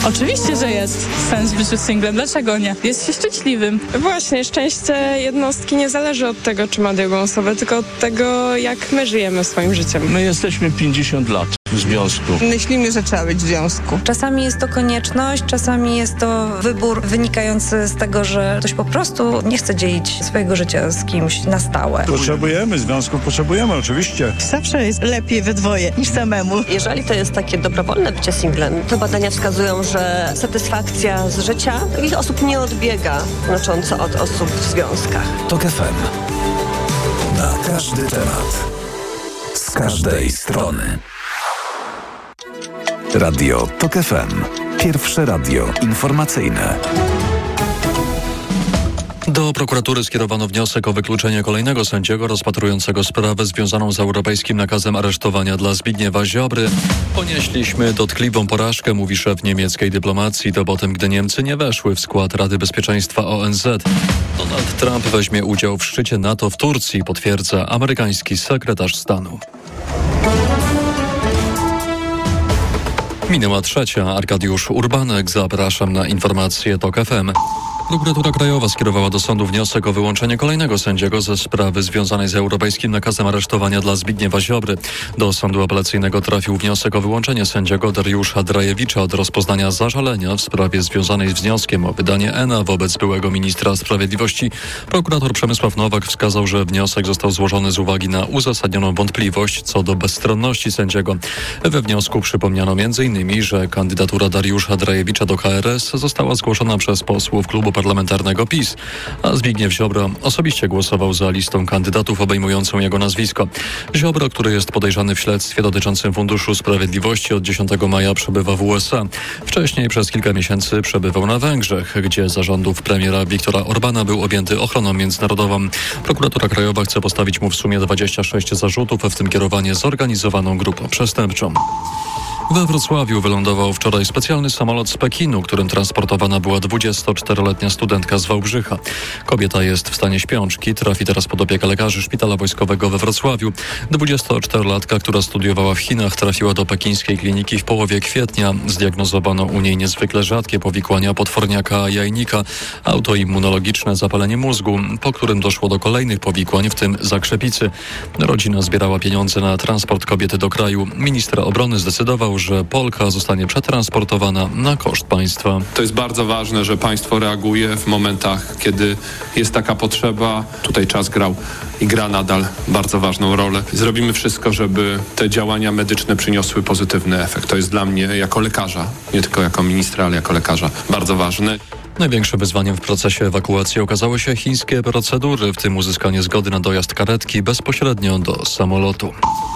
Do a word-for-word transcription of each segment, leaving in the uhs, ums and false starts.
Oczywiście, że jest sens w życiu singlem. Dlaczego nie? Jest się szczęśliwym. Właśnie, szczęście jednostki nie zależy od tego, czy ma drugą osobę, tylko od tego, jak my żyjemy swoim życiem. My jesteśmy pięćdziesiąt lat w związku. Myślimy, że trzeba być w związku. Czasami jest to konieczność, czasami jest to wybór wynikający z tego, że ktoś po prostu nie chce dzielić swojego życia z kimś na stałe. Potrzebujemy związków, potrzebujemy oczywiście. Zawsze jest lepiej we dwoje niż samemu. Jeżeli to jest takie dobrowolne bycie singlem, to badania wskazują, że satysfakcja z życia takich osób nie odbiega znacząco od osób w związkach. TOK F M. Na każdy temat. Z każdej strony. Radio TOK F M. Pierwsze radio informacyjne. Do prokuratury skierowano wniosek o wykluczenie kolejnego sędziego rozpatrującego sprawę związaną z europejskim nakazem aresztowania dla Zbigniewa Ziobry. Ponieśliśmy dotkliwą porażkę, mówi szef niemieckiej dyplomacji, to po tym, gdy Niemcy nie weszły w skład Rady Bezpieczeństwa O N Z. Donald Trump weźmie udział w szczycie NATO w Turcji, potwierdza amerykański sekretarz stanu. Minęła trzecia. Arkadiusz Urbanek. Zapraszam na informacje TOK F M. Prokuratura Krajowa skierowała do sądu wniosek o wyłączenie kolejnego sędziego ze sprawy związanej z europejskim nakazem aresztowania dla Zbigniewa Ziobry. Do sądu apelacyjnego trafił wniosek o wyłączenie sędziego Dariusza Drajewicza od rozpoznania zażalenia w sprawie związanej z wnioskiem o wydanie E N A wobec byłego ministra sprawiedliwości. Prokurator Przemysław Nowak wskazał, że wniosek został złożony z uwagi na uzasadnioną wątpliwość co do bezstronności sędziego. We wniosku przypomniano m.in., że kandydatura Dariusza Drajewicza do K R S została zgłoszona przez posłów klubu parlamentarnego PiS, a Zbigniew Ziobro osobiście głosował za listą kandydatów obejmującą jego nazwisko. Ziobro, który jest podejrzany w śledztwie dotyczącym Funduszu Sprawiedliwości, od dziesiątego maja przebywa w U S A. Wcześniej przez kilka miesięcy przebywał na Węgrzech, gdzie za rządów premiera Viktora Orbana był objęty ochroną międzynarodową. Prokuratura Krajowa chce postawić mu w sumie dwadzieścia sześć zarzutów, w tym kierowanie zorganizowaną grupą przestępczą. We Wrocławiu wylądował wczoraj specjalny samolot z Pekinu, którym transportowana była dwudziestoczteroletnia studentka z Wałbrzycha. Kobieta jest w stanie śpiączki, trafi teraz pod opiekę lekarzy Szpitala Wojskowego we Wrocławiu. dwudziestoczterolatka, która studiowała w Chinach, trafiła do pekińskiej kliniki w połowie kwietnia. Zdiagnozowano u niej niezwykle rzadkie powikłania potworniaka jajnika, autoimmunologiczne zapalenie mózgu, po którym doszło do kolejnych powikłań, w tym zakrzepicy. Rodzina zbierała pieniądze na transport kobiety do kraju. Minister obrony zdecydował, że Polka zostanie przetransportowana na koszt państwa. To jest bardzo ważne, że państwo reaguje w momentach, kiedy jest taka potrzeba. Tutaj czas grał i gra nadal bardzo ważną rolę. Zrobimy wszystko, żeby te działania medyczne przyniosły pozytywny efekt. To jest dla mnie jako lekarza, nie tylko jako ministra, ale jako lekarza bardzo ważne. Największym wyzwaniem w procesie ewakuacji okazały się chińskie procedury, w tym uzyskanie zgody na dojazd karetki bezpośrednio do samolotu.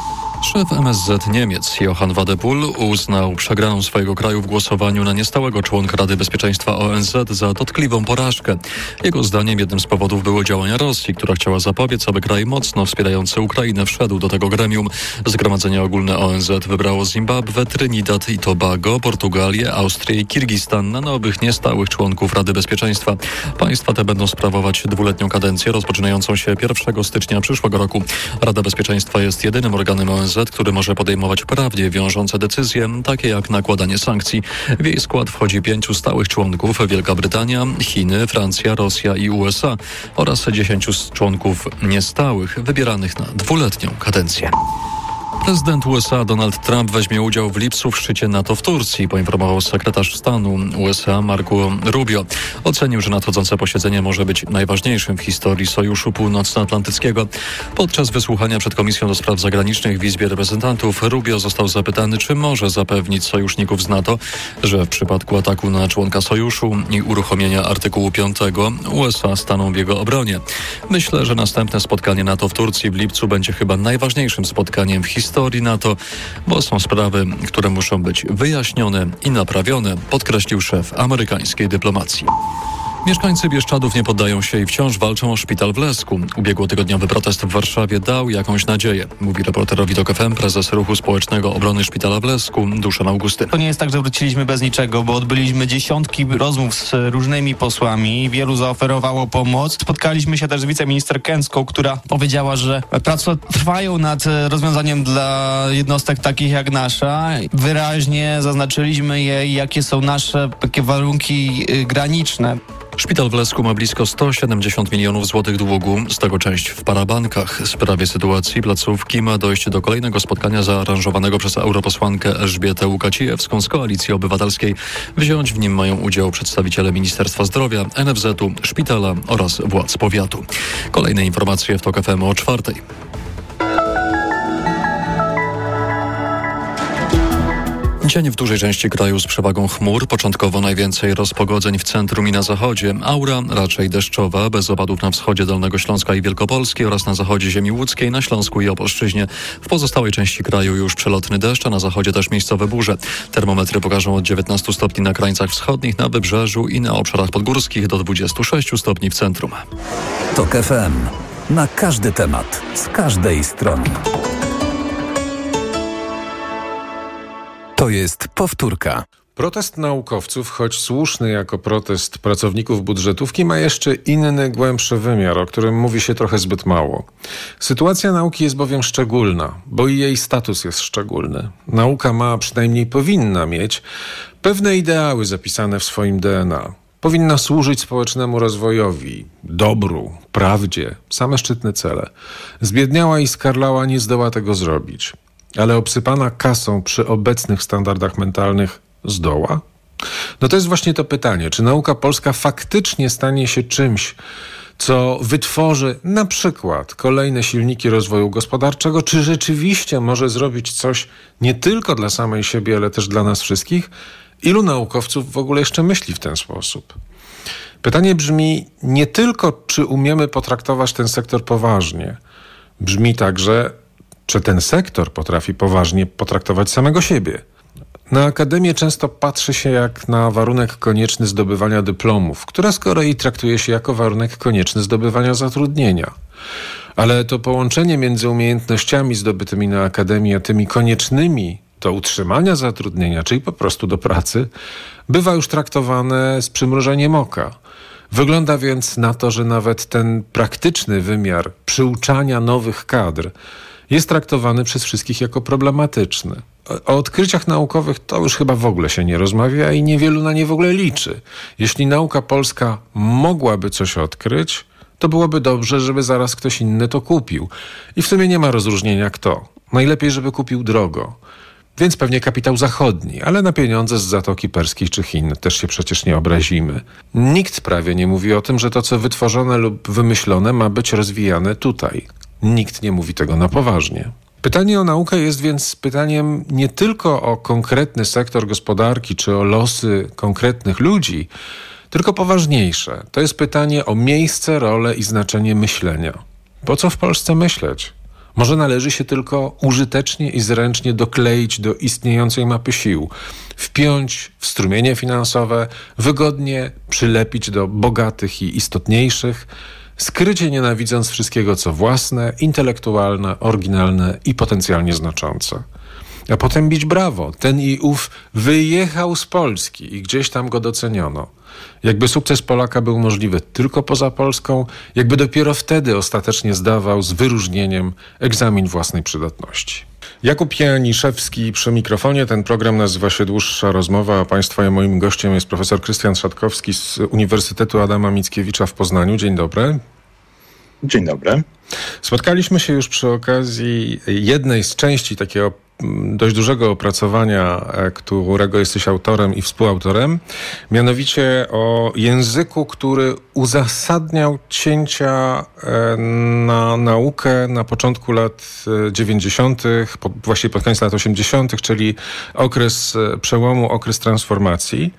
Szef M S Z Niemiec Johann Wadephul uznał przegraną swojego kraju w głosowaniu na niestałego członka Rady Bezpieczeństwa O N Z za dotkliwą porażkę. Jego zdaniem jednym z powodów były działania Rosji, która chciała zapobiec, aby kraj mocno wspierający Ukrainę wszedł do tego gremium. Zgromadzenie Ogólne O N Z wybrało Zimbabwe, Trinidad i Tobago, Portugalię, Austrię i Kirgistan na nowych niestałych członków Rady Bezpieczeństwa. Państwa te będą sprawować dwuletnią kadencję rozpoczynającą się pierwszego stycznia przyszłego roku. Rada Bezpieczeństwa jest jedynym organem O N Z, który może podejmować prawnie wiążące decyzje, takie jak nakładanie sankcji. W jej skład wchodzi pięciu stałych członków: Wielka Brytania, Chiny, Francja, Rosja i U S A oraz dziesięciu członków niestałych, wybieranych na dwuletnią kadencję. Prezydent U S A Donald Trump weźmie udział w lipcu w szczycie NATO w Turcji, poinformował sekretarz stanu U S A Marco Rubio. Ocenił, że nadchodzące posiedzenie może być najważniejszym w historii Sojuszu Północnoatlantyckiego. Podczas wysłuchania przed Komisją do Spraw Zagranicznych w Izbie Reprezentantów Rubio został zapytany, czy może zapewnić sojuszników z NATO, że w przypadku ataku na członka sojuszu i uruchomienia artykułu piątego U S A staną w jego obronie. Myślę, że następne spotkanie NATO w Turcji w lipcu będzie chyba najważniejszym spotkaniem w historii historii NATO, bo są sprawy, które muszą być wyjaśnione i naprawione, podkreślił szef amerykańskiej dyplomacji. Mieszkańcy Bieszczadów nie poddają się i wciąż walczą o szpital w Lesku. Ubiegłotygodniowy protest w Warszawie dał jakąś nadzieję, mówi reporterowi TOK F M prezes Ruchu Społecznego Obrony Szpitala w Lesku, Duszan Augustyn. To nie jest tak, że wróciliśmy bez niczego, bo odbyliśmy dziesiątki rozmów z różnymi posłami, wielu zaoferowało pomoc. Spotkaliśmy się też z wiceminister Kęcką, która powiedziała, że prace trwają nad rozwiązaniem dla jednostek takich jak nasza. Wyraźnie zaznaczyliśmy jej, jakie są nasze takie warunki graniczne. Szpital w Lesku ma blisko sto siedemdziesiąt milionów złotych długu, z tego część w parabankach. W sprawie sytuacji placówki ma dojść do kolejnego spotkania zaaranżowanego przez europosłankę Elżbietę Łukacijewską z Koalicji Obywatelskiej. Wziąć w nim mają udział przedstawiciele Ministerstwa Zdrowia, N F Z u, szpitala oraz władz powiatu. Kolejne informacje w TOK F M o czwartej. Dzień w dużej części kraju z przewagą chmur. Początkowo najwięcej rozpogodzeń w centrum i na zachodzie. Aura raczej deszczowa, bez opadów na wschodzie Dolnego Śląska i Wielkopolski oraz na zachodzie ziemi łódzkiej, na Śląsku i Opolszczyźnie. W pozostałej części kraju już przelotny deszcz, a na zachodzie też miejscowe burze. Termometry pokażą od dziewiętnastu stopni na krańcach wschodnich, na Wybrzeżu i na obszarach podgórskich do dwudziestu sześciu stopni w centrum. TOK F M. Na każdy temat, z każdej strony. To jest powtórka. Protest naukowców, choć słuszny jako protest pracowników budżetówki, ma jeszcze inny, głębszy wymiar, o którym mówi się trochę zbyt mało. Sytuacja nauki jest bowiem szczególna, bo i jej status jest szczególny. Nauka ma, przynajmniej powinna mieć, pewne ideały zapisane w swoim D N A. Powinna służyć społecznemu rozwojowi, dobru, prawdzie, same szczytne cele. Zbiedniała i skarlała nie zdoła tego zrobić. Ale obsypana kasą przy obecnych standardach mentalnych zdoła? No to jest właśnie to pytanie, czy nauka polska faktycznie stanie się czymś, co wytworzy na przykład kolejne silniki rozwoju gospodarczego, czy rzeczywiście może zrobić coś nie tylko dla samej siebie, ale też dla nas wszystkich? Ilu naukowców w ogóle jeszcze myśli w ten sposób? Pytanie brzmi nie tylko, czy umiemy potraktować ten sektor poważnie. Brzmi także, czy ten sektor potrafi poważnie potraktować samego siebie. Na akademię często patrzy się jak na warunek konieczny zdobywania dyplomów, które z kolei traktuje się jako warunek konieczny zdobywania zatrudnienia. Ale to połączenie między umiejętnościami zdobytymi na akademii, a tymi koniecznymi do utrzymania zatrudnienia, czyli po prostu do pracy, bywa już traktowane z przymrużeniem oka. Wygląda więc na to, że nawet ten praktyczny wymiar przyuczania nowych kadr jest traktowany przez wszystkich jako problematyczny. O odkryciach naukowych to już chyba w ogóle się nie rozmawia i niewielu na nie w ogóle liczy. Jeśli nauka polska mogłaby coś odkryć, to byłoby dobrze, żeby zaraz ktoś inny to kupił. I w sumie nie ma rozróżnienia kto. Najlepiej, żeby kupił drogo. Więc pewnie kapitał zachodni, ale na pieniądze z Zatoki Perskiej czy Chin też się przecież nie obrazimy. Nikt prawie nie mówi o tym, że to, co wytworzone lub wymyślone, ma być rozwijane tutaj. Nikt nie mówi tego na poważnie. Pytanie o naukę jest więc pytaniem nie tylko o konkretny sektor gospodarki czy o losy konkretnych ludzi, tylko poważniejsze. To jest pytanie o miejsce, rolę i znaczenie myślenia. Po co w Polsce myśleć? Może należy się tylko użytecznie i zręcznie dokleić do istniejącej mapy sił, wpiąć w strumienie finansowe, wygodnie przylepić do bogatych i istotniejszych, skrycie nienawidząc wszystkiego, co własne, intelektualne, oryginalne i potencjalnie znaczące. A potem bić brawo. Ten i ów wyjechał z Polski i gdzieś tam go doceniono. Jakby sukces Polaka był możliwy tylko poza Polską, jakby dopiero wtedy ostatecznie zdawał z wyróżnieniem egzamin własnej przydatności. Jakub Janiszewski przy mikrofonie. Ten program nazywa się Dłuższa Rozmowa, a Państwa i moim gościem jest profesor Krystian Szatkowski z Uniwersytetu Adama Mickiewicza w Poznaniu. Dzień dobry. Dzień dobry. Spotkaliśmy się już przy okazji jednej z części takiego dość dużego opracowania, którego jesteś autorem i współautorem, mianowicie o języku, który uzasadniał cięcia na naukę na początku lat dziewięćdziesiątych, właściwie pod koniec lat osiemdziesiątych, czyli okres przełomu, okres transformacji.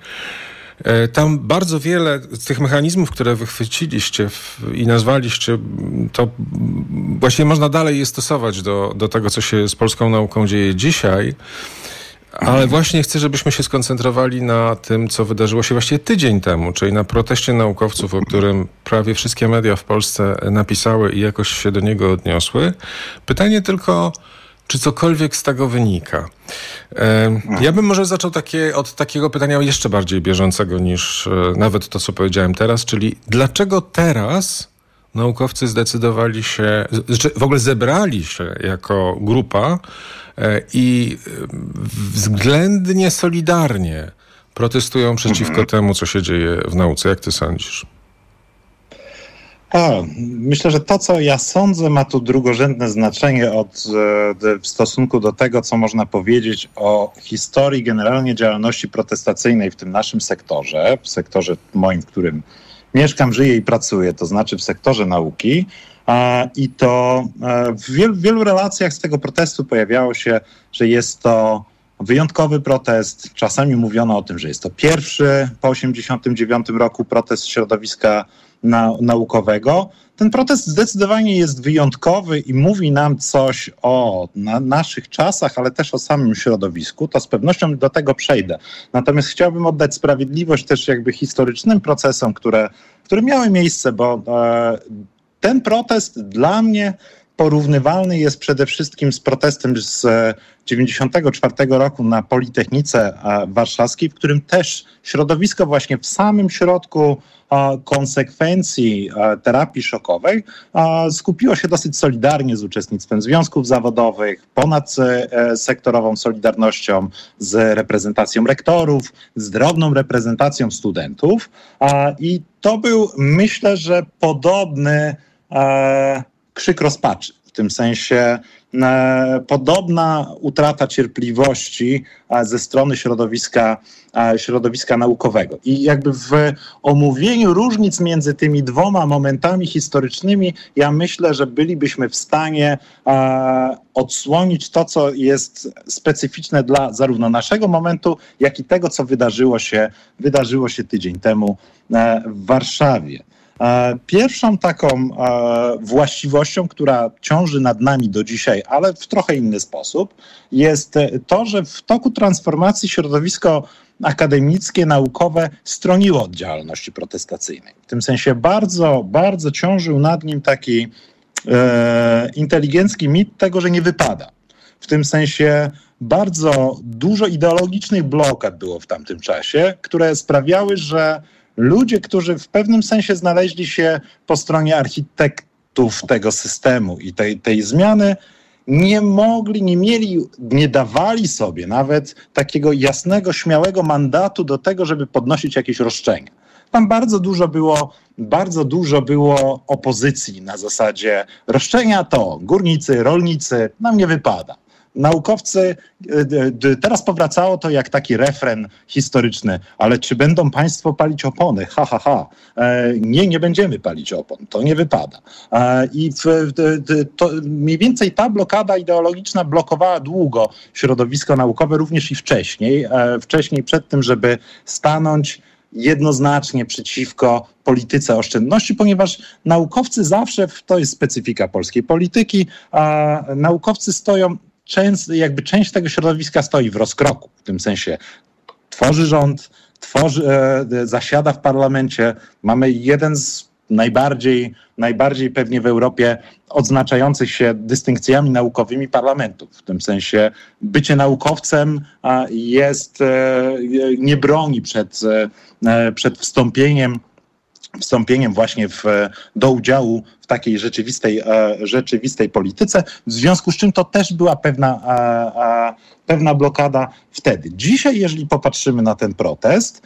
Tam bardzo wiele z tych mechanizmów, które wychwyciliście w, i nazwaliście, to właściwie można dalej je stosować do, do tego, co się z polską nauką dzieje dzisiaj. Ale właśnie chcę, żebyśmy się skoncentrowali na tym, co wydarzyło się właściwie tydzień temu, czyli na proteście naukowców, o którym prawie wszystkie media w Polsce napisały i jakoś się do niego odniosły. Pytanie tylko, czy cokolwiek z tego wynika? E, ja bym może zaczął takie, od takiego pytania jeszcze bardziej bieżącego niż e, nawet to, co powiedziałem teraz, czyli dlaczego teraz naukowcy zdecydowali się, w ogóle zebrali się jako grupa e, i względnie solidarnie protestują przeciwko mhm. temu, co się dzieje w nauce. Jak ty sądzisz? A, myślę, że to, co ja sądzę, ma tu drugorzędne znaczenie od, w stosunku do tego, co można powiedzieć o historii generalnie działalności protestacyjnej w tym naszym sektorze, w sektorze moim, w którym mieszkam, żyję i pracuję, to znaczy w sektorze nauki. I to w wielu, w wielu relacjach z tego protestu pojawiało się, że jest to wyjątkowy protest. Czasami mówiono o tym, że jest to pierwszy po osiemdziesiątym dziewiątym roku protest środowiska na, naukowego. Ten protest zdecydowanie jest wyjątkowy i mówi nam coś o na, naszych czasach, ale też o samym środowisku. To z pewnością do tego przejdę. Natomiast chciałbym oddać sprawiedliwość też jakby historycznym procesom, które, które miały miejsce, bo e, ten protest dla mnie porównywalny jest przede wszystkim z protestem z dziewięćdziesiątego czwartego roku na Politechnice Warszawskiej, w którym też środowisko właśnie w samym środku konsekwencji terapii szokowej skupiło się dosyć solidarnie z uczestnictwem związków zawodowych, ponad sektorową solidarnością, z reprezentacją rektorów, z drobną reprezentacją studentów. I to był, myślę, że podobny krzyk rozpaczy. W tym sensie e, podobna utrata cierpliwości e, ze strony środowiska, e, środowiska naukowego. I jakby w omówieniu różnic między tymi dwoma momentami historycznymi, ja myślę, że bylibyśmy w stanie e, odsłonić to, co jest specyficzne dla zarówno naszego momentu, jak i tego, co wydarzyło się, wydarzyło się tydzień temu e, w Warszawie. Pierwszą taką właściwością, która ciąży nad nami do dzisiaj, ale w trochę inny sposób, jest to, że w toku transformacji środowisko akademickie, naukowe stroniło od działalności protestacyjnej. W tym sensie bardzo, bardzo ciążył nad nim taki e, inteligencki mit tego, że nie wypada. W tym sensie bardzo dużo ideologicznych blokad było w tamtym czasie, które sprawiały, że ludzie, którzy w pewnym sensie znaleźli się po stronie architektów tego systemu i tej, tej zmiany, nie mogli, nie mieli, nie dawali sobie nawet takiego jasnego, śmiałego mandatu do tego, żeby podnosić jakieś roszczenia. Tam bardzo dużo było, bardzo dużo było opozycji na zasadzie roszczenia to górnicy, rolnicy, nam nie wypada. Naukowcy, teraz powracało to jak taki refren historyczny, ale czy będą państwo palić opony? Ha, ha, ha. Nie, nie będziemy palić opon, to nie wypada. I w, to mniej więcej ta blokada ideologiczna blokowała długo środowisko naukowe, również i wcześniej, wcześniej przed tym, żeby stanąć jednoznacznie przeciwko polityce oszczędności, ponieważ naukowcy zawsze, to jest specyfika polskiej polityki, a naukowcy stoją Część, jakby część tego środowiska stoi w rozkroku, w tym sensie tworzy rząd, tworzy, e, zasiada w parlamencie. Mamy jeden z najbardziej, najbardziej pewnie w Europie odznaczających się dystynkcjami naukowymi parlamentów. W tym sensie bycie naukowcem a, jest, e, nie broni przed, e, przed wstąpieniem wstąpieniem właśnie w, do udziału w takiej rzeczywistej, rzeczywistej polityce, w związku z czym to też była pewna, pewna blokada wtedy. Dzisiaj, jeżeli popatrzymy na ten protest,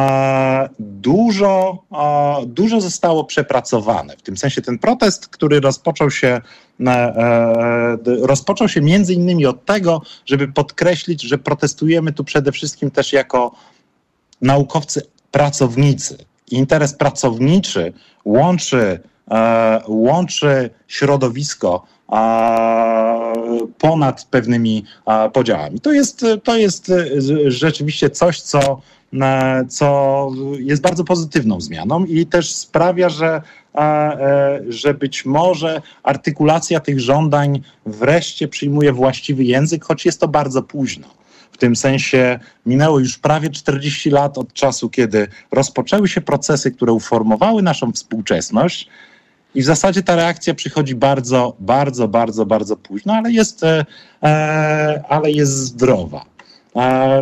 dużo, dużo zostało przepracowane. W tym sensie ten protest, który rozpoczął się, rozpoczął się między innymi od tego, żeby podkreślić, że protestujemy tu przede wszystkim też jako naukowcy pracownicy. Interes pracowniczy łączy, e, łączy środowisko e, ponad pewnymi e, podziałami. To jest, to jest rzeczywiście coś, co, e, co jest bardzo pozytywną zmianą i też sprawia, że, e, że być może artykulacja tych żądań wreszcie przyjmuje właściwy język, choć jest to bardzo późno. W tym sensie minęło już prawie czterdzieści lat od czasu, kiedy rozpoczęły się procesy, które uformowały naszą współczesność i w zasadzie ta reakcja przychodzi bardzo, bardzo, bardzo, bardzo późno, ale jest, e, ale jest zdrowa. E,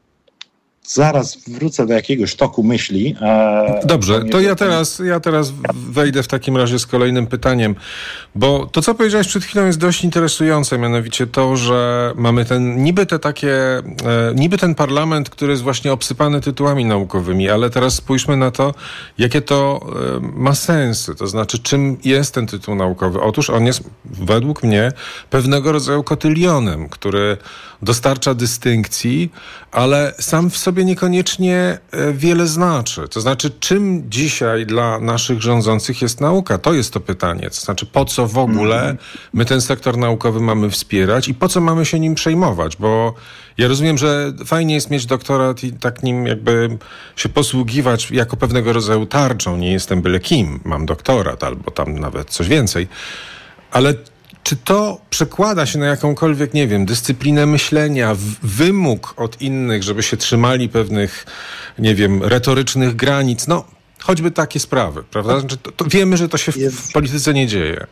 Zaraz wrócę do jakiegoś toku myśli. Dobrze, to ja teraz, ja teraz wejdę w takim razie z kolejnym pytaniem, bo to, co powiedziałeś przed chwilą, jest dość interesujące, mianowicie to, że mamy ten, niby te takie, niby ten parlament, który jest właśnie obsypany tytułami naukowymi, ale teraz spójrzmy na to, jakie to ma sensy, to znaczy czym jest ten tytuł naukowy. Otóż on jest według mnie pewnego rodzaju kotylionem, który dostarcza dystynkcji, ale sam w sobie niekoniecznie wiele znaczy. To znaczy, czym dzisiaj dla naszych rządzących jest nauka? To jest to pytanie. To znaczy, po co w ogóle my ten sektor naukowy mamy wspierać i po co mamy się nim przejmować? Bo ja rozumiem, że fajnie jest mieć doktorat i tak nim jakby się posługiwać jako pewnego rodzaju tarczą. Nie jestem byle kim, mam doktorat albo tam nawet coś więcej. Ale czy to przekłada się na jakąkolwiek, nie wiem, dyscyplinę myślenia, wymóg od innych, żeby się trzymali pewnych, nie wiem, retorycznych granic? No, choćby takie sprawy, prawda? Znaczy, to, to wiemy, że to się w, w polityce nie dzieje.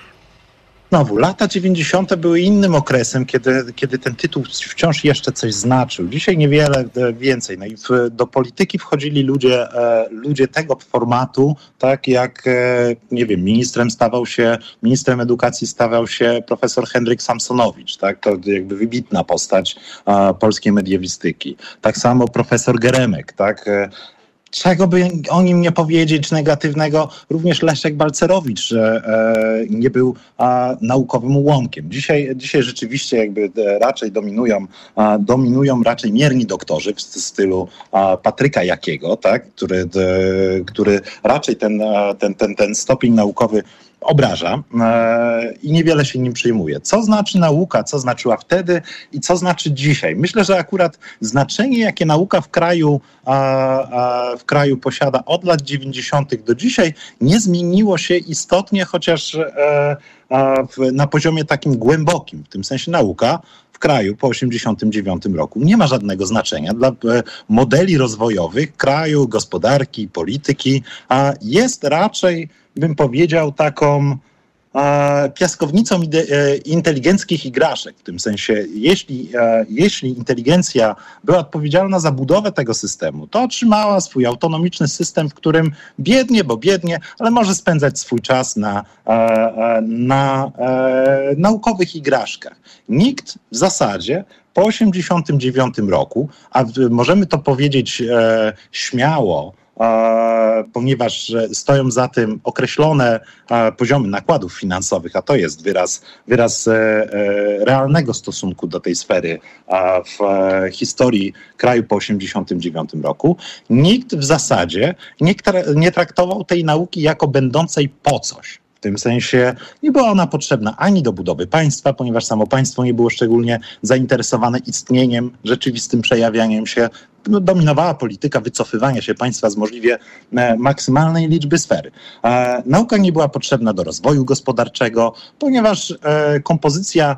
Znowu, lata dziewięćdziesiąte były innym okresem, kiedy, kiedy ten tytuł wciąż jeszcze coś znaczył. Dzisiaj niewiele więcej. No i w, do polityki wchodzili ludzie, e, ludzie tego formatu, tak jak, e, nie wiem, ministrem stawał się, ministrem edukacji stawał się profesor Henryk Samsonowicz, tak? To jakby wybitna postać e, polskiej mediewistyki. Tak samo profesor Geremek, tak? E, Czego by o nim nie powiedzieć negatywnego, również Leszek Balcerowicz e, nie był a, naukowym ułomkiem. Dzisiaj, dzisiaj rzeczywiście jakby e, raczej dominują, a, dominują raczej mierni doktorzy w stylu a, Patryka Jakiego, tak, który, e, który raczej ten, ten, ten, ten stopień naukowy obraża e, i niewiele się nim przyjmuje. Co znaczy nauka, co znaczyła wtedy i co znaczy dzisiaj? Myślę, że akurat znaczenie, jakie nauka w kraju, a, a, w kraju posiada od lat dziewięćdziesiątych do dzisiaj, nie zmieniło się istotnie, chociaż e, a, w, na poziomie takim głębokim. W tym sensie nauka w kraju po osiemdziesiątym dziewiątym roku nie ma żadnego znaczenia dla e, modeli rozwojowych kraju, gospodarki, polityki, a jest raczej, bym powiedział, taką e, piaskownicą ide, e, inteligenckich igraszek. W tym sensie, jeśli, e, jeśli inteligencja była odpowiedzialna za budowę tego systemu, to otrzymała swój autonomiczny system, w którym biednie, bo biednie, ale może spędzać swój czas na, e, na e, naukowych igraszkach. Nikt w zasadzie po osiemdziesiątym dziewiątym roku, a możemy to powiedzieć e, śmiało, E, ponieważ stoją za tym określone e, poziomy nakładów finansowych, a to jest wyraz, wyraz e, e, realnego stosunku do tej sfery e, w e, historii kraju po osiemdziesiątym dziewiątym roku. Nikt w zasadzie nie, nie traktował tej nauki jako będącej po coś. W tym sensie nie była ona potrzebna ani do budowy państwa, ponieważ samo państwo nie było szczególnie zainteresowane istnieniem, rzeczywistym przejawianiem się. No, dominowała polityka wycofywania się państwa z możliwie e, maksymalnej liczby sfer. E, nauka nie była potrzebna do rozwoju gospodarczego, ponieważ e, kompozycja,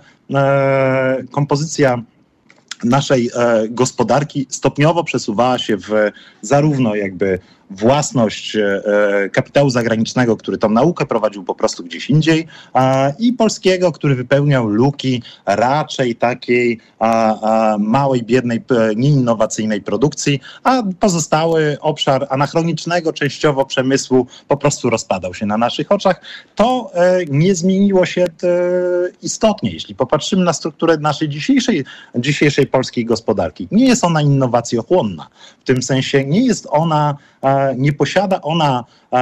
e, kompozycja naszej e, gospodarki stopniowo przesuwała się w zarówno jakby własność e, kapitału zagranicznego, który tą naukę prowadził po prostu gdzieś indziej, a, i polskiego, który wypełniał luki raczej takiej a, a, małej, biednej, nieinnowacyjnej produkcji, a pozostały obszar anachronicznego częściowo przemysłu po prostu rozpadał się na naszych oczach. To e, nie zmieniło się te, istotnie, jeśli popatrzymy na strukturę naszej dzisiejszej, dzisiejszej polskiej gospodarki. Nie jest ona innowacjochłonna. W tym sensie nie jest ona nie posiada ona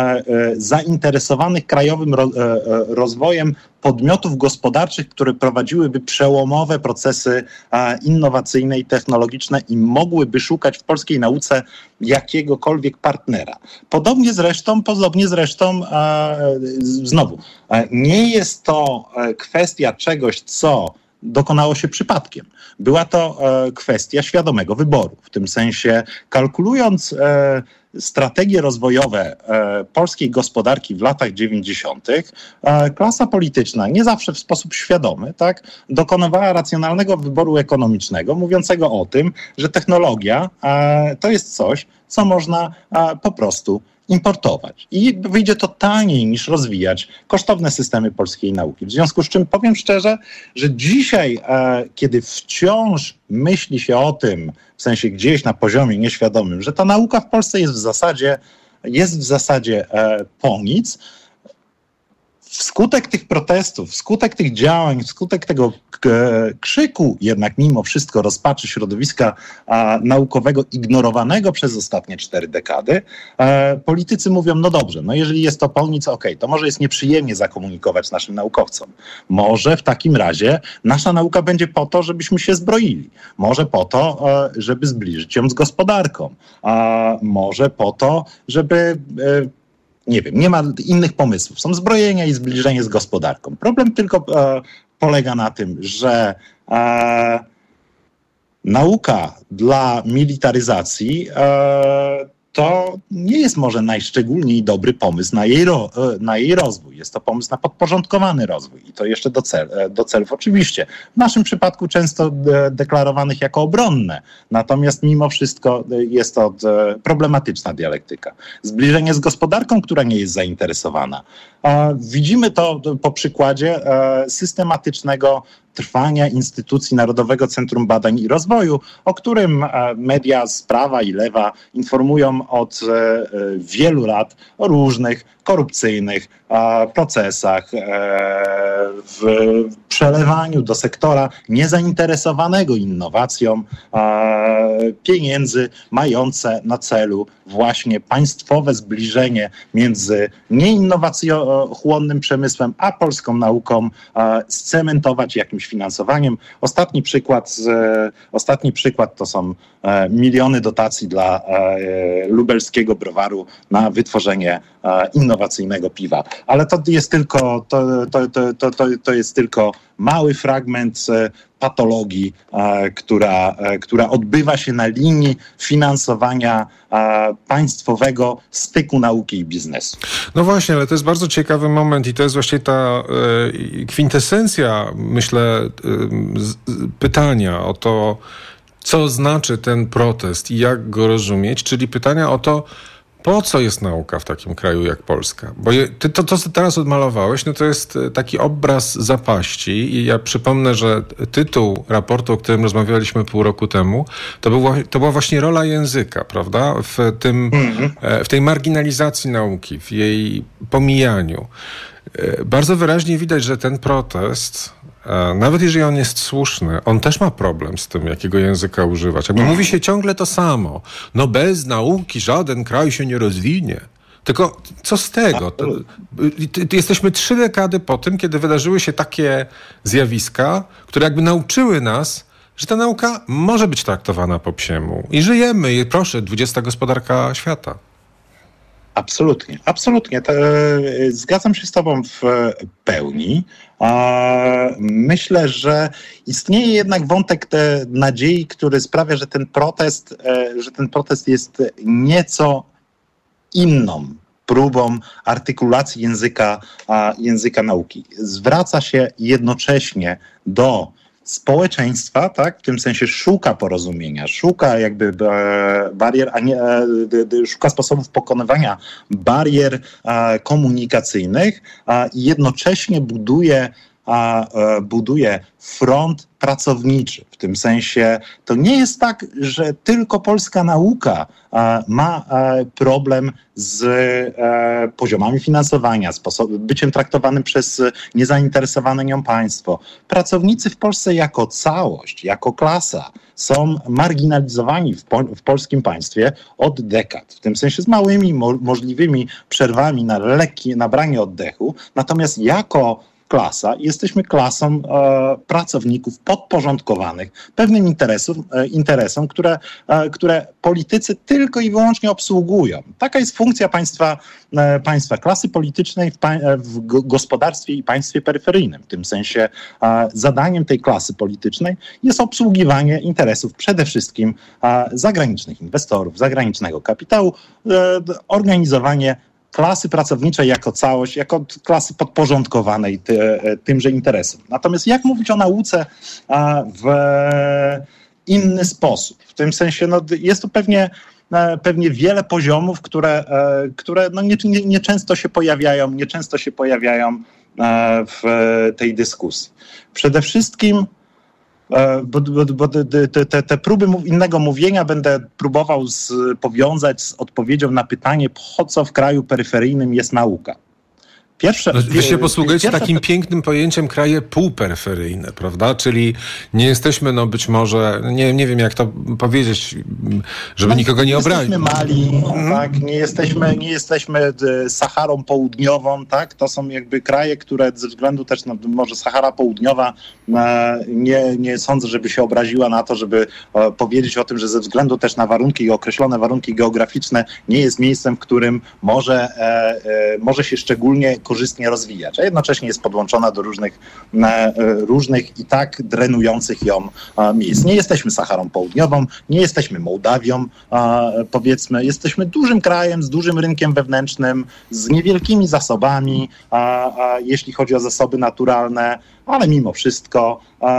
zainteresowanych krajowym rozwojem podmiotów gospodarczych, które prowadziłyby przełomowe procesy innowacyjne i technologiczne i mogłyby szukać w polskiej nauce jakiegokolwiek partnera. Podobnie zresztą, podobnie zresztą znowu, nie jest to kwestia czegoś, co dokonało się przypadkiem. Była to e, kwestia świadomego wyboru. W tym sensie kalkulując e, strategie rozwojowe e, polskiej gospodarki w latach dziewięćdziesiątych e, klasa polityczna, nie zawsze w sposób świadomy, tak, dokonywała racjonalnego wyboru ekonomicznego, mówiącego o tym, że technologia e, to jest coś, co można e, po prostu importować. I wyjdzie to taniej niż rozwijać kosztowne systemy polskiej nauki. W związku z czym powiem szczerze, że dzisiaj, e, kiedy wciąż myśli się o tym, w sensie gdzieś na poziomie nieświadomym, że ta nauka w Polsce jest w zasadzie, jest w zasadzie e, po nic, wskutek tych protestów, wskutek tych działań, wskutek tego k- krzyku jednak mimo wszystko rozpaczy środowiska a, naukowego ignorowanego przez ostatnie cztery dekady, e, politycy mówią, no dobrze, no jeżeli jest to po nic, okej, to może jest nieprzyjemnie zakomunikować naszym naukowcom. Może w takim razie nasza nauka będzie po to, żebyśmy się zbroili. Może po to, e, żeby zbliżyć ją z gospodarką. A może po to, żeby... E, Nie wiem, nie ma innych pomysłów. Są zbrojenia i zbliżenie z gospodarką. Problem tylko e, polega na tym, że e, nauka dla militaryzacji e, to nie jest może najszczególniej dobry pomysł na jej, ro, na jej rozwój. Jest to pomysł na podporządkowany rozwój i to jeszcze do, cel, do celów oczywiście. W naszym przypadku często de, deklarowanych jako obronne. Natomiast mimo wszystko jest to de, problematyczna dialektyka. Zbliżenie z gospodarką, która nie jest zainteresowana. E, widzimy to po przykładzie e, systematycznego trwania instytucji Narodowego Centrum Badań i Rozwoju, o którym media z prawa i lewa informują od wielu lat o różnych korupcyjnych procesach, w przelewaniu do sektora niezainteresowanego innowacją pieniędzy mające na celu właśnie państwowe zbliżenie między nieinnowacjochłonnym przemysłem a polską nauką, scementować jakimś finansowaniem. Ostatni przykład, ostatni przykład to są miliony dotacji dla lubelskiego browaru na wytworzenie innowacyjnego piwa. Ale to jest tylko, to, to, to, to, to, to jest tylko mały fragment patologii, która, która odbywa się na linii finansowania państwowego styku nauki i biznesu. No właśnie, ale to jest bardzo ciekawy moment i to jest właśnie ta kwintesencja, myślę, pytania o to, co znaczy ten protest i jak go rozumieć, czyli pytania o to, po co jest nauka w takim kraju jak Polska? Bo je, ty, to, to, co teraz odmalowałeś, no to jest taki obraz zapaści i ja przypomnę, że tytuł raportu, o którym rozmawialiśmy pół roku temu, to, był, to była właśnie rola języka, prawda? W, tym, w tej marginalizacji nauki, w jej pomijaniu. Bardzo wyraźnie widać, że ten protest, nawet jeżeli on jest słuszny, on też ma problem z tym, jakiego języka używać. Jakby mówi się ciągle to samo. No bez nauki żaden kraj się nie rozwinie. Tylko co z tego? To, to, to jesteśmy trzy dekady po tym, kiedy wydarzyły się takie zjawiska, które jakby nauczyły nas, że ta nauka może być traktowana po psiemu. I żyjemy. I proszę, dwudziesta gospodarka świata. Absolutnie, absolutnie. To, zgadzam się z tobą w pełni. Myślę, że istnieje jednak wątek te nadziei, który sprawia, że ten protest, że ten protest jest nieco inną próbą artykulacji języka, języka nauki. Zwraca się jednocześnie do społeczeństwa, tak, w tym sensie szuka porozumienia, szuka jakby e, barier, a nie, e, d, szuka sposobów pokonywania barier e, komunikacyjnych a, i jednocześnie buduje, a, e, buduje front pracowniczy. W tym sensie to nie jest tak, że tylko polska nauka a, ma a, problem z e, poziomami finansowania, sposob, byciem traktowanym przez niezainteresowane nią państwo. Pracownicy w Polsce jako całość, jako klasa są marginalizowani w, po, w polskim państwie od dekad. W tym sensie z małymi mo, możliwymi przerwami na lekkie nabranie oddechu. Natomiast jako klasa, jesteśmy klasą e, pracowników podporządkowanych pewnym interesom, e, interesom które, e, które politycy tylko i wyłącznie obsługują. Taka jest funkcja państwa, e, państwa klasy politycznej w, pa, w gospodarstwie i państwie peryferyjnym. W tym sensie e, zadaniem tej klasy politycznej jest obsługiwanie interesów przede wszystkim e, zagranicznych inwestorów, zagranicznego kapitału, e, organizowanie klasy pracowniczej jako całość, jako klasy podporządkowanej ty, tymże interesom. Natomiast jak mówić o nauce a, w inny sposób? W tym sensie no, jest to pewnie, pewnie wiele poziomów, które, które no, nie, nie, nie często się pojawiają, nie często się pojawiają w tej dyskusji. Przede wszystkim Bo, bo, bo te, te, te próby innego mówienia będę próbował z, powiązać z odpowiedzią na pytanie, po co w kraju peryferyjnym jest nauka. Pierwsze, Wy się posługujecie pierwsze... takim pięknym pojęciem kraje półperyferyjne, prawda? Czyli nie jesteśmy, no być może, nie, nie wiem jak to powiedzieć, żeby no, nikogo nie obrazić. Nie jesteśmy Mali, mhm. tak? Nie jesteśmy, nie jesteśmy Saharą Południową, tak? To są jakby kraje, które ze względu też na, może Sahara Południowa nie, nie sądzę, żeby się obraziła na to, żeby powiedzieć o tym, że ze względu też na warunki i określone warunki geograficzne nie jest miejscem, w którym może, może się szczególnie korzystnie rozwijać, a jednocześnie jest podłączona do różnych, różnych i tak drenujących ją miejsc. Nie jesteśmy Saharą Południową, nie jesteśmy Mołdawią, powiedzmy, jesteśmy dużym krajem z dużym rynkiem wewnętrznym, z niewielkimi zasobami, jeśli chodzi o zasoby naturalne, ale mimo wszystko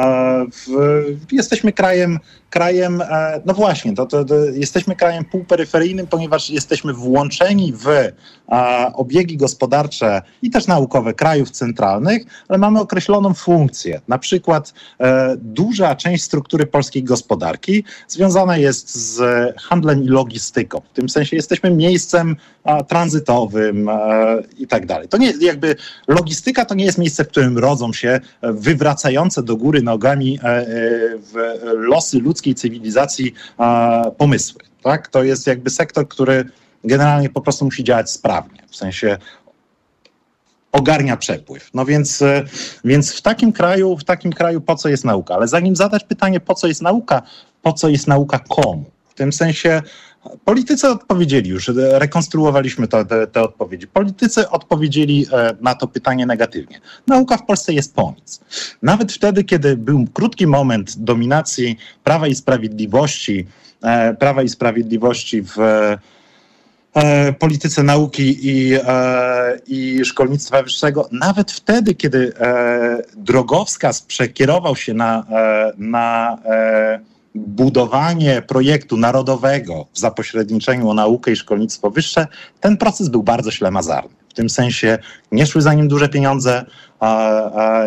w, jesteśmy krajem, krajem, no właśnie, to, to, to jesteśmy krajem półperyferyjnym, ponieważ jesteśmy włączeni w a, obiegi gospodarcze i też naukowe krajów centralnych, ale mamy określoną funkcję. Na przykład e, duża część struktury polskiej gospodarki związana jest z handlem i logistyką. W tym sensie jesteśmy miejscem a, tranzytowym a, i tak dalej. To nie jakby logistyka to nie jest miejsce, w którym rodzą się wywracające do góry nogami e, e, w losy ludzkiej cywilizacji a, pomysły. Tak? To jest jakby sektor, który generalnie po prostu musi działać sprawnie, w sensie ogarnia przepływ. No więc, więc w takim kraju, w takim kraju po co jest nauka? Ale zanim zadać pytanie, po co jest nauka, po co jest nauka komu? W tym sensie politycy odpowiedzieli już, rekonstruowaliśmy to, te, te odpowiedzi. Politycy odpowiedzieli na to pytanie negatywnie. Nauka w Polsce jest po nic. Nawet wtedy, kiedy był krótki moment dominacji Prawa i Sprawiedliwości, Prawa i Sprawiedliwości w polityce nauki i, i szkolnictwa wyższego, nawet wtedy, kiedy drogowskaz przekierował się na, na budowanie projektu narodowego w zapośredniczeniu o naukę i szkolnictwo wyższe, ten proces był bardzo ślamazarny. W tym sensie nie szły za nim duże pieniądze. A, a,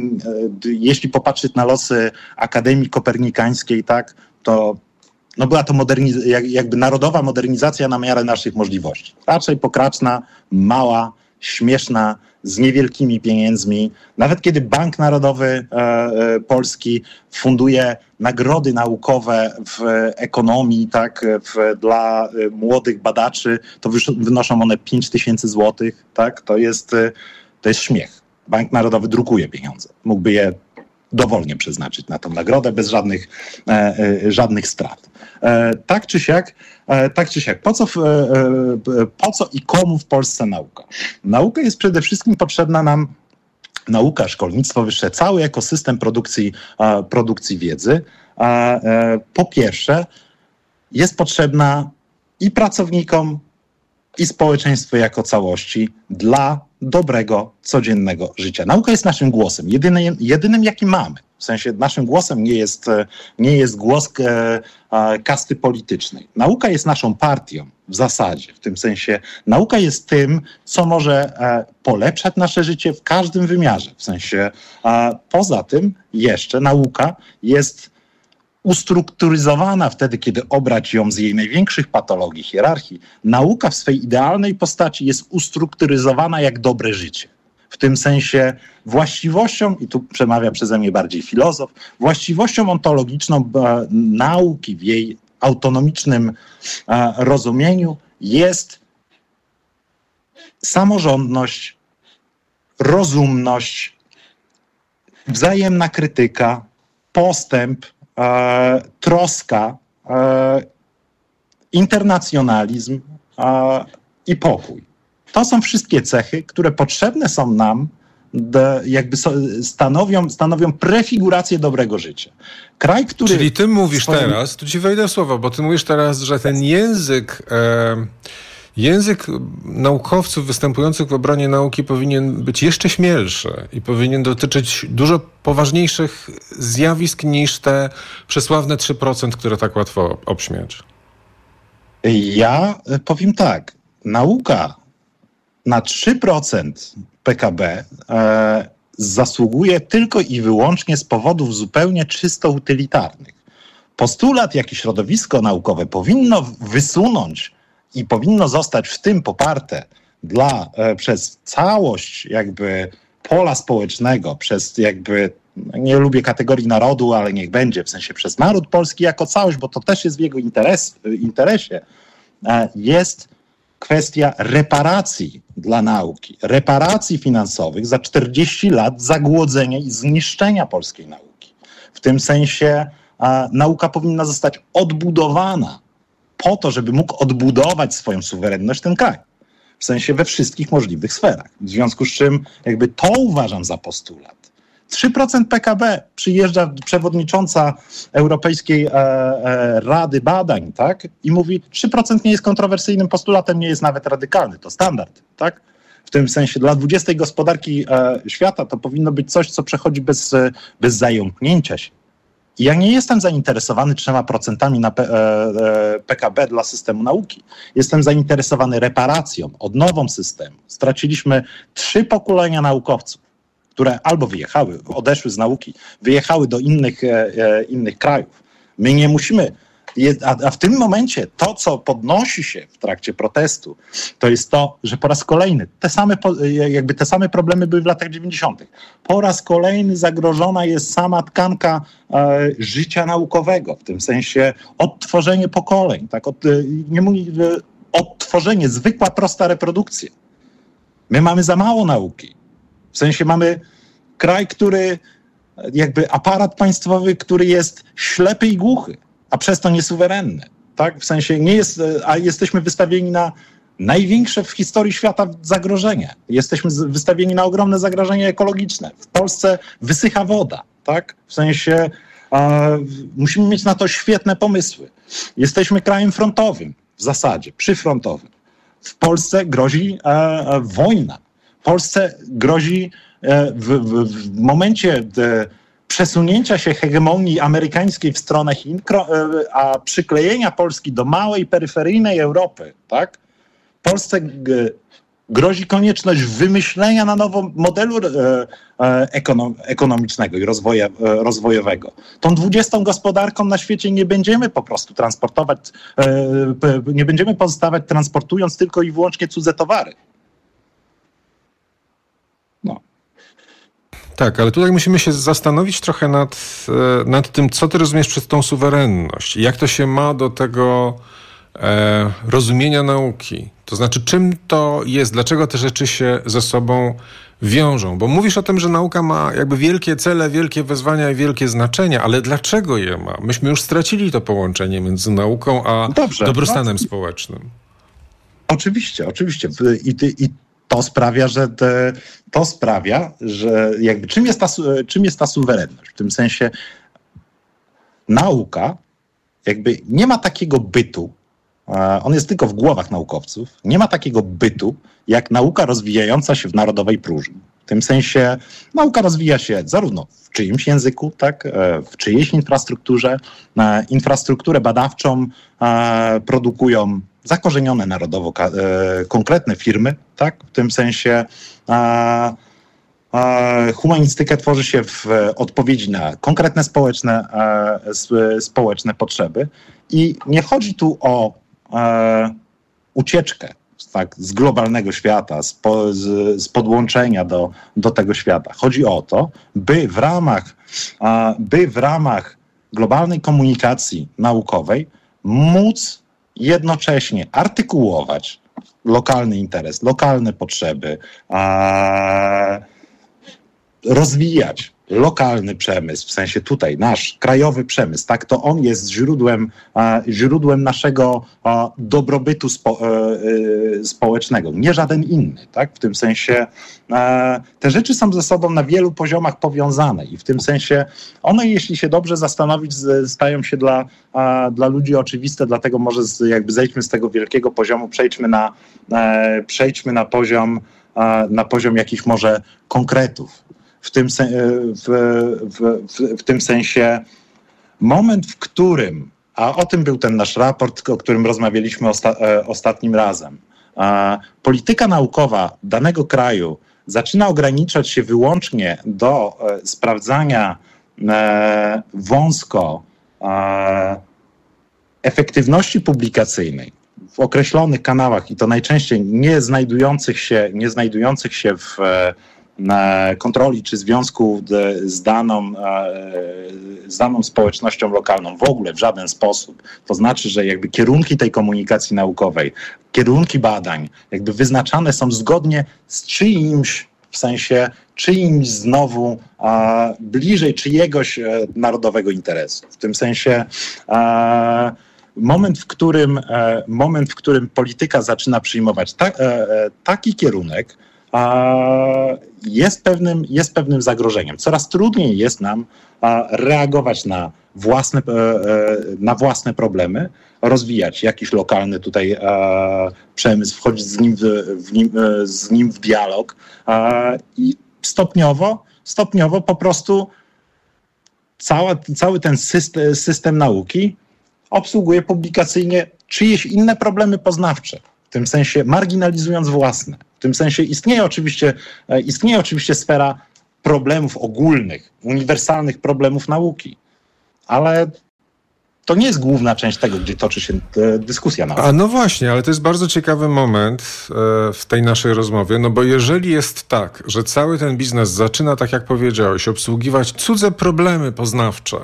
jeśli popatrzeć na losy Akademii Kopernikańskiej, tak, to no była to moderniz- jakby narodowa modernizacja na miarę naszych możliwości. Raczej pokraczna, mała, śmieszna, z niewielkimi pieniędzmi. Nawet kiedy Bank Narodowy e, e, Polski funduje nagrody naukowe w ekonomii, tak, w, dla e, młodych badaczy, to wysz- wynoszą one pięć tysięcy złotych. Tak? To jest, e, to jest śmiech. Bank Narodowy drukuje pieniądze. Mógłby je dowolnie przeznaczyć na tę nagrodę, bez żadnych, e, e, żadnych strat. E, tak czy siak, e, tak czy siak, po co, w, e, po co i komu w Polsce nauka? Nauka jest przede wszystkim potrzebna nam, nauka, szkolnictwo wyższe, cały ekosystem produkcji, e, produkcji wiedzy. E, e, po pierwsze, jest potrzebna i pracownikom, i społeczeństwu jako całości dla dobrego, codziennego życia. Nauka jest naszym głosem, jedynym, jedynym jaki mamy. W sensie naszym głosem nie jest, nie jest głos e, e, kasty politycznej. Nauka jest naszą partią w zasadzie. W tym sensie nauka jest tym, co może e, polepszać nasze życie w każdym wymiarze. W sensie e, poza tym jeszcze nauka jest ustrukturyzowana wtedy, kiedy obrać ją z jej największych patologii, hierarchii. Nauka w swej idealnej postaci jest ustrukturyzowana jak dobre życie. W tym sensie właściwością, i tu przemawia przeze mnie bardziej filozof, właściwością ontologiczną e, nauki w jej autonomicznym e, rozumieniu jest samorządność, rozumność wzajemna krytyka, postęp, e, troska, e, internacjonalizm e, i pokój. To są wszystkie cechy, które potrzebne są nam, de, jakby so, stanowią, stanowią prefigurację dobrego życia. Kraj, który... Czyli ty mówisz swoim... teraz, tu ci wejdę w słowo, bo ty mówisz teraz, że ten język... E... Język naukowców występujących w obronie nauki powinien być jeszcze śmielszy i powinien dotyczyć dużo poważniejszych zjawisk niż te przesławne trzy procent, które tak łatwo obśmiać. Ja powiem tak. Nauka na trzy procent P K B e, zasługuje tylko i wyłącznie z powodów zupełnie czysto utylitarnych. Postulat, jaki środowisko naukowe powinno wysunąć i powinno zostać w tym poparte dla, e, przez całość jakby pola społecznego, przez jakby, nie lubię kategorii narodu, ale niech będzie, w sensie przez naród polski jako całość, bo to też jest w jego interes, interesie, e, jest kwestia reparacji dla nauki, reparacji finansowych za czterdzieści lat zagłodzenia i zniszczenia polskiej nauki. W tym sensie e, nauka powinna zostać odbudowana po to, żeby mógł odbudować swoją suwerenność ten kraj. W sensie we wszystkich możliwych sferach. W związku z czym jakby to uważam za postulat. trzy procent P K B przyjeżdża przewodnicząca Europejskiej e, e, Rady Badań, tak? I mówi, trzy procent nie jest kontrowersyjnym postulatem, nie jest nawet radykalny. To standard, tak? W tym sensie dla dwudziestej gospodarki e, świata to powinno być coś, co przechodzi bez, bez zająknięcia się. I ja nie jestem zainteresowany trzema procentami na P, e, P K B dla systemu nauki. Jestem zainteresowany reparacją, odnową systemu. Straciliśmy trzy pokolenia naukowców, które albo wyjechały, odeszły z nauki, wyjechały do innych, e, innych krajów. My nie musimy... A, a w tym momencie to, co podnosi się w trakcie protestu, to jest to, że po raz kolejny te same, jakby te same problemy były w latach dziewięćdziesiątych. Po raz kolejny zagrożona jest sama tkanka e, życia naukowego, w tym sensie odtworzenie pokoleń, tak, od, nie mówię, odtworzenie, zwykła, prosta reprodukcja. My mamy za mało nauki. W sensie mamy kraj, który jakby aparat państwowy, który jest ślepy i głuchy, a przez to niesuwerenny, tak? W sensie nie jest, a jesteśmy wystawieni na największe w historii świata zagrożenie. Jesteśmy wystawieni na ogromne zagrożenie ekologiczne. W Polsce wysycha woda, tak? W sensie e, musimy mieć na to świetne pomysły. Jesteśmy krajem frontowym w zasadzie, przyfrontowym. W Polsce grozi e, e, wojna. W Polsce grozi e, w, w, w momencie de, przesunięcia się hegemonii amerykańskiej w stronę Chin, a przyklejenia Polski do małej, peryferyjnej Europy, tak? Polsce grozi konieczność wymyślenia na nowo modelu ekonomicznego i rozwoja, rozwojowego. Tą dwudziestą gospodarką na świecie nie będziemy po prostu transportować, nie będziemy pozostawać transportując tylko i wyłącznie cudze towary. No. Tak, ale tutaj musimy się zastanowić trochę nad, nad tym, co ty rozumiesz przez tą suwerenność. Jak to się ma do tego e, rozumienia nauki. To znaczy, czym to jest? Dlaczego te rzeczy się ze sobą wiążą? Bo mówisz o tym, że nauka ma jakby wielkie cele, wielkie wyzwania i wielkie znaczenia, ale dlaczego je ma? Myśmy już stracili to połączenie między nauką a Dobrze, dobrostanem no. społecznym. Oczywiście, oczywiście. I, i, i to sprawia, że te, to sprawia, że jakby czym jest ta, czym jest ta suwerenność? W tym sensie nauka jakby nie ma takiego bytu, on jest tylko w głowach naukowców, nie ma takiego bytu jak nauka rozwijająca się w narodowej próżni. W tym sensie nauka rozwija się zarówno w czyimś języku, tak, w czyjejś infrastrukturze. Infrastrukturę badawczą produkują zakorzenione narodowo konkretne firmy, tak, w tym sensie humanistykę tworzy się w odpowiedzi na konkretne społeczne, społeczne potrzeby i nie chodzi tu o ucieczkę, tak, z globalnego świata, z, po, z, z podłączenia do, do tego świata. Chodzi o to, by w ramach, by w ramach globalnej komunikacji naukowej móc jednocześnie artykułować lokalny interes, lokalne potrzeby, rozwijać lokalny przemysł, w sensie tutaj nasz krajowy przemysł, tak, to on jest źródłem, e, źródłem naszego e, dobrobytu spo, e, e, społecznego, nie żaden inny, tak, w tym sensie e, te rzeczy są ze sobą na wielu poziomach powiązane i w tym sensie one, jeśli się dobrze zastanowić, z, stają się dla, e, dla ludzi oczywiste, dlatego może z, jakby zejdźmy z tego wielkiego poziomu, przejdźmy na, e, przejdźmy na poziom, e, na poziom jakichś może konkretów. W tym, se, w, w, w, w tym sensie moment, w którym, a o tym był ten nasz raport, o którym rozmawialiśmy osta, ostatnim razem, a, polityka naukowa danego kraju zaczyna ograniczać się wyłącznie do e, sprawdzania e, wąsko e, efektywności publikacyjnej w określonych kanałach i to najczęściej nie znajdujących się, nie znajdujących się w kontroli czy związku z daną, z daną społecznością lokalną w ogóle w żaden sposób. To znaczy, że jakby kierunki tej komunikacji naukowej, kierunki badań jakby wyznaczane są zgodnie z czyimś, w sensie czyimś znowu a, bliżej czyjegoś e, narodowego interesu. W tym sensie a, moment, w którym, e, moment, w którym polityka zaczyna przyjmować ta, e, taki kierunek, jest pewnym, jest pewnym zagrożeniem. Coraz trudniej jest nam reagować na własne, na własne problemy, rozwijać jakiś lokalny tutaj przemysł, wchodzić z nim w, w nim, z nim w dialog i stopniowo, stopniowo po prostu cała, cały ten system, system nauki obsługuje publikacyjnie czyjeś inne problemy poznawcze. W tym sensie marginalizując własne. W tym sensie istnieje oczywiście, istnieje oczywiście sfera problemów ogólnych, uniwersalnych problemów nauki, ale to nie jest główna część tego, gdzie toczy się dyskusja naukowa. A no właśnie, ale to jest bardzo ciekawy moment w tej naszej rozmowie, no bo jeżeli jest tak, że cały ten biznes zaczyna, tak jak powiedziałeś, obsługiwać cudze problemy poznawcze,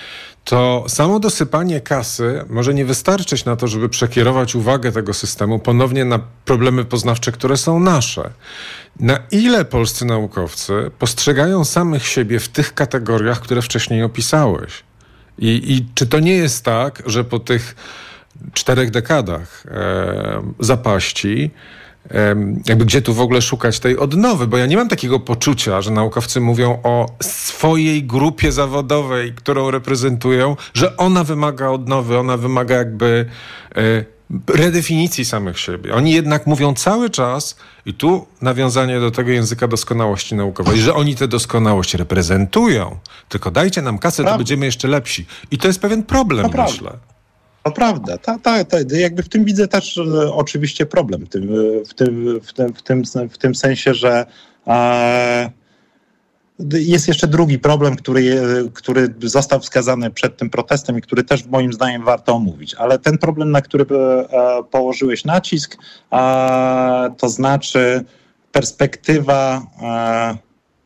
to samo dosypanie kasy może nie wystarczyć na to, żeby przekierować uwagę tego systemu ponownie na problemy poznawcze, które są nasze. Na ile polscy naukowcy postrzegają samych siebie w tych kategoriach, które wcześniej opisałeś? I, i czy to nie jest tak, że po tych czterech dekadach e, zapaści jakby gdzie tu w ogóle szukać tej odnowy, bo ja nie mam takiego poczucia, że naukowcy mówią o swojej grupie zawodowej, którą reprezentują, że ona wymaga odnowy, ona wymaga jakby e, redefinicji samych siebie. Oni jednak mówią cały czas, i tu nawiązanie do tego języka doskonałości naukowej, że oni tę doskonałość reprezentują, tylko dajcie nam kasę, Prawda. To będziemy jeszcze lepsi. I to jest pewien problem, to myślę. Prawda. To prawda, ta, ta, ta, jakby w tym widzę też e, oczywiście problem, w tym, w tym, w tym, w tym, w tym sensie, że e, jest jeszcze drugi problem, który, który został wskazany przed tym protestem i który też moim zdaniem warto omówić, ale ten problem, na który e, położyłeś nacisk, e, to znaczy perspektywa e,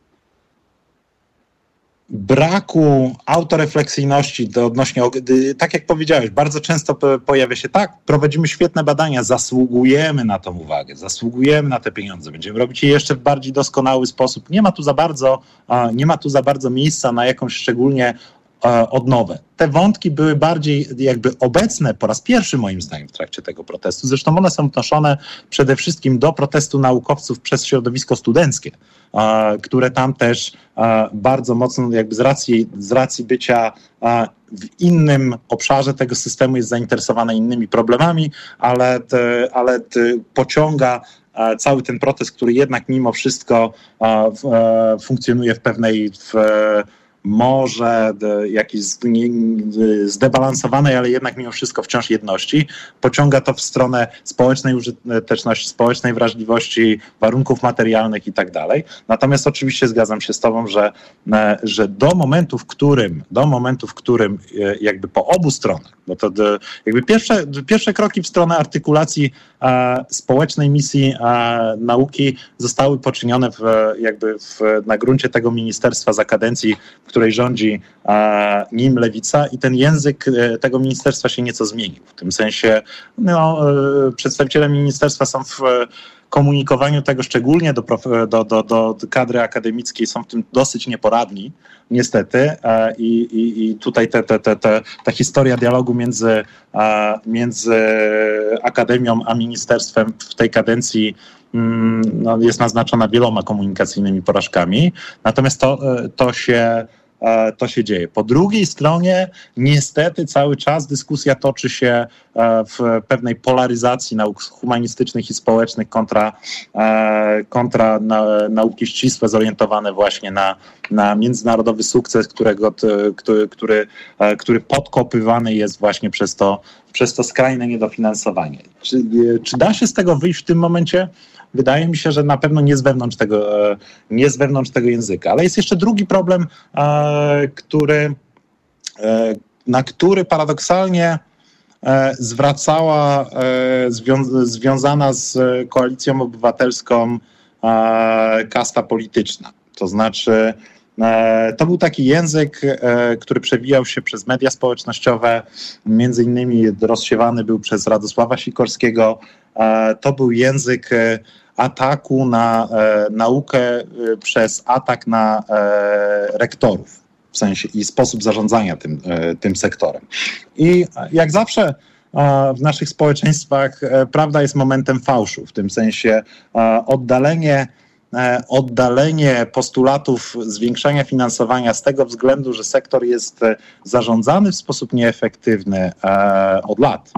braku autorefleksyjności do odnośnie, tak jak powiedziałeś, bardzo często pojawia się tak, prowadzimy świetne badania, zasługujemy na tą uwagę, zasługujemy na te pieniądze, będziemy robić je jeszcze w bardziej doskonały sposób. Nie ma tu za bardzo, nie ma tu za bardzo miejsca na jakąś szczególnie odnowę. Te wątki były bardziej jakby obecne po raz pierwszy moim zdaniem w trakcie tego protestu. Zresztą one są wnoszone przede wszystkim do protestu naukowców przez środowisko studenckie, które tam też bardzo mocno jakby z racji, z racji bycia w innym obszarze tego systemu jest zainteresowane innymi problemami, ale, te, ale te pociąga cały ten protest, który jednak mimo wszystko funkcjonuje w pewnej w, może jakiejś zdebalansowanej, ale jednak mimo wszystko wciąż jedności. Pociąga to w stronę społecznej użyteczności, społecznej wrażliwości, warunków materialnych i tak dalej. Natomiast oczywiście zgadzam się z tobą, że, że do momentu, w którym, do momentu, w którym jakby po obu stronach, bo to jakby pierwsze, pierwsze kroki w stronę artykulacji e, społecznej misji e, nauki zostały poczynione w, jakby w, na gruncie tego ministerstwa za kadencji, w której rządzi e, nim Lewica i ten język e, tego ministerstwa się nieco zmienił. W tym sensie no, e, przedstawiciele ministerstwa są w komunikowaniu tego, szczególnie do, prof- do, do, do kadry akademickiej, są w tym dosyć nieporadni, niestety. I, i, i tutaj te, te, te, te, ta historia dialogu między, między akademią a ministerstwem w tej kadencji no, jest naznaczona wieloma komunikacyjnymi porażkami. Natomiast to, to się to się dzieje. Po drugiej stronie niestety cały czas dyskusja toczy się w pewnej polaryzacji nauk humanistycznych i społecznych kontra, kontra nauki ścisłe zorientowane właśnie na, na międzynarodowy sukces, którego, który, który, który podkopywany jest właśnie przez to, przez to skrajne niedofinansowanie. Czy, czy da się z tego wyjść w tym momencie? Wydaje mi się, że na pewno nie z wewnątrz tego, nie z wewnątrz tego języka. Ale jest jeszcze drugi problem, który, na który paradoksalnie zwracała zwią- związana z Koalicją Obywatelską kasta polityczna. To znaczy, to był taki język, który przewijał się przez media społecznościowe, między innymi rozsiewany był przez Radosława Sikorskiego. To był język ataku na naukę przez atak na rektorów, w sensie i sposób zarządzania tym, tym sektorem. I jak zawsze w naszych społeczeństwach prawda jest momentem fałszu, w tym sensie oddalenie oddalenie postulatów zwiększania finansowania z tego względu, że sektor jest zarządzany w sposób nieefektywny od lat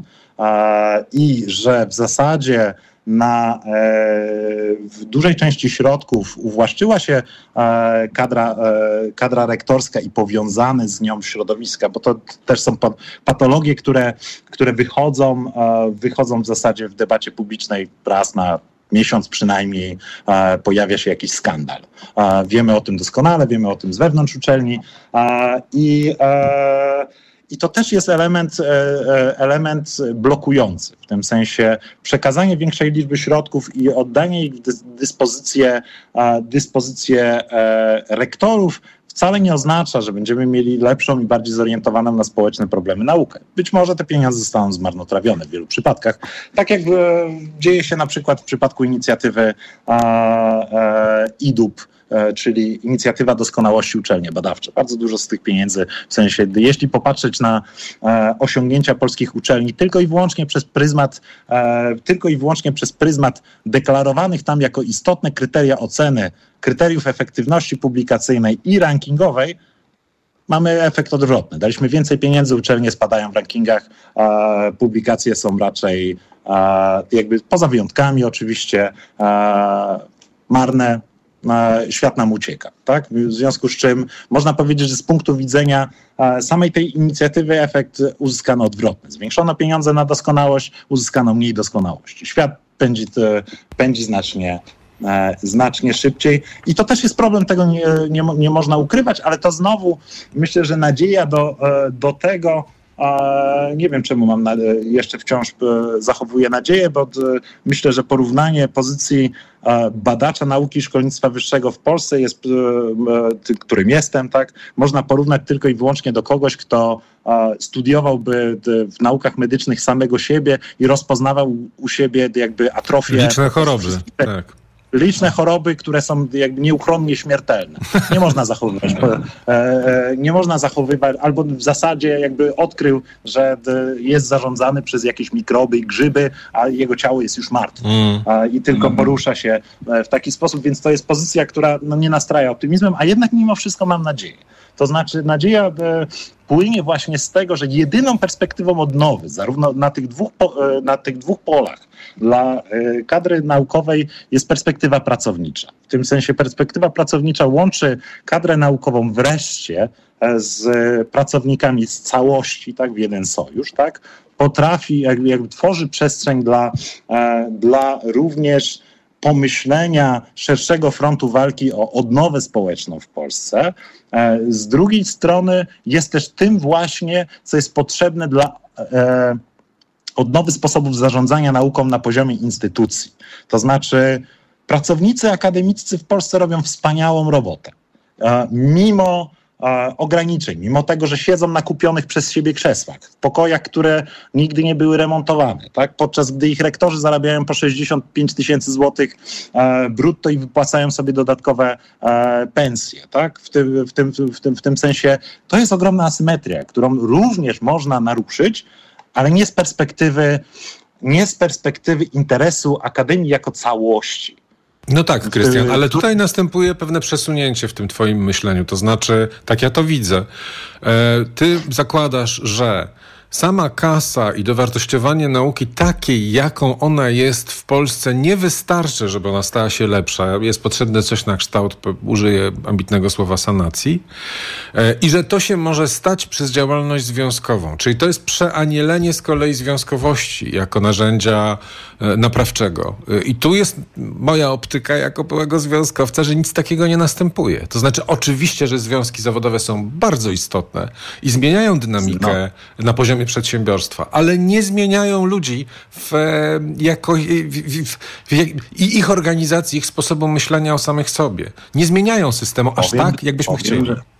i że w zasadzie na, w dużej części środków uwłaszczyła się kadra, kadra rektorska i powiązane z nią środowiska, bo to też są patologie, które, które wychodzą, wychodzą w zasadzie w debacie publicznej raz na miesiąc przynajmniej e, pojawia się jakiś skandal. E, wiemy o tym doskonale, wiemy o tym z wewnątrz uczelni e, i, e, i to też jest element, e, element blokujący, w tym sensie przekazanie większej liczby środków i oddanie ich w dys- dyspozycję, e, dyspozycję e, rektorów wcale nie oznacza, że będziemy mieli lepszą i bardziej zorientowaną na społeczne problemy naukę. Być może te pieniądze zostaną zmarnotrawione w wielu przypadkach, tak jak e, dzieje się na przykład w przypadku inicjatywy e, e, I D U P, e, czyli Inicjatywa Doskonałości Uczelnie Badawcze. Bardzo dużo z tych pieniędzy, w sensie jeśli popatrzeć na e, osiągnięcia polskich uczelni tylko i wyłącznie przez pryzmat, e, tylko i wyłącznie przez pryzmat deklarowanych tam jako istotne kryteria oceny kryteriów efektywności publikacyjnej i rankingowej, mamy efekt odwrotny. Daliśmy więcej pieniędzy, uczelnie spadają w rankingach, a publikacje są raczej a, jakby poza wyjątkami oczywiście a, marne, a, świat nam ucieka. Tak? W związku z czym można powiedzieć, że z punktu widzenia a, samej tej inicjatywy efekt uzyskano odwrotny. Zwiększono pieniądze na doskonałość, uzyskano mniej doskonałości. Świat pędzi, pędzi znacznie znacznie szybciej. I to też jest problem, tego nie, nie, nie można ukrywać, ale to znowu myślę, że nadzieja do, do tego, nie wiem czemu mam na, jeszcze wciąż zachowuję nadzieję, bo myślę, że porównanie pozycji badacza nauki i szkolnictwa wyższego w Polsce jest, którym jestem, tak, można porównać tylko i wyłącznie do kogoś, kto studiowałby w naukach medycznych samego siebie i rozpoznawał u siebie jakby atrofię. Liczne choroby, tak. Liczne choroby, które są jakby nieuchronnie śmiertelne. Nie można zachowywać, nie można zachowywać, albo w zasadzie jakby odkrył, że jest zarządzany przez jakieś mikroby i grzyby, a jego ciało jest już martwe mm. i tylko mm. porusza się w taki sposób, więc to jest pozycja, która no, nie nastraja optymizmem, a jednak mimo wszystko mam nadzieję. To znaczy nadzieja płynie właśnie z tego, że jedyną perspektywą odnowy, zarówno na tych dwóch, na tych dwóch polach, dla kadry naukowej jest perspektywa pracownicza. W tym sensie perspektywa pracownicza łączy kadrę naukową wreszcie z pracownikami z całości, tak, w jeden sojusz, tak, potrafi, jakby, jakby tworzy przestrzeń dla, dla również pomyślenia szerszego frontu walki o odnowę społeczną w Polsce. Z drugiej strony jest też tym właśnie, co jest potrzebne dla e, odnowy sposobów zarządzania nauką na poziomie instytucji. To znaczy pracownicy akademiccy w Polsce robią wspaniałą robotę. E, mimo e, ograniczeń, mimo tego, że siedzą na kupionych przez siebie krzesłach, w pokojach, które nigdy nie były remontowane, tak? Podczas gdy ich rektorzy zarabiają po sześćdziesiąt pięć tysięcy złotych e, brutto i wypłacają sobie dodatkowe e, pensje, tak? W tym, w, tym, w, tym, w tym sensie to jest ogromna asymetria, którą również można naruszyć, ale nie z perspektywy, nie z perspektywy interesu akademii jako całości. No tak, Krystian, ale tutaj następuje pewne przesunięcie w tym twoim myśleniu. To znaczy, tak ja to widzę, ty zakładasz, że sama kasa i dowartościowanie nauki takiej, jaką ona jest w Polsce, nie wystarczy, żeby ona stała się lepsza. Jest potrzebne coś na kształt, użyję ambitnego słowa, sanacji. I że to się może stać przez działalność związkową. Czyli to jest przeanielenie z kolei związkowości jako narzędzia naprawczego. I tu jest moja optyka jako byłego związkowca, że nic takiego nie następuje. To znaczy oczywiście, że związki zawodowe są bardzo istotne i zmieniają dynamikę no. na poziomie przedsiębiorstwa, ale nie zmieniają ludzi w, jako, w, w, w, i ich organizacji, ich sposobu myślenia o samych sobie. Nie zmieniają systemu aż powiem, tak, jakbyśmy powiem, chcieli. Że...